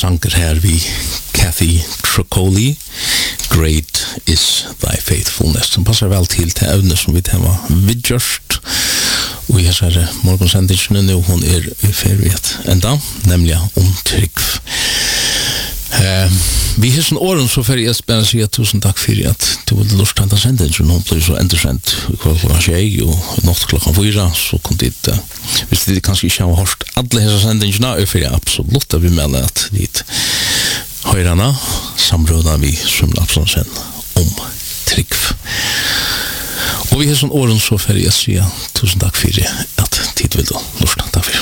sanger her vi Kathy Tricoli, Great is thy faithfulness, som passar vel til evne som vi tema vidgjørst. Og jeg ser morgonsendingen nu, hun i feriet enda, nemlig trygg. Vi har sånn åren så får jeg bare si tusen takk for at du vil lurt henne sendingen, hun blir så endersendt klokken 6 og natt klokken 4, så kom dit, hvis det kanskje ikke har hørt alle hese sendingene, for jeg absolutt vi mener at vi høyrene samrådene vi svimler absolutt trygg. Og vi har sånn åren så får jeg si tusen takk for at tid vil du lurt henne. Takk for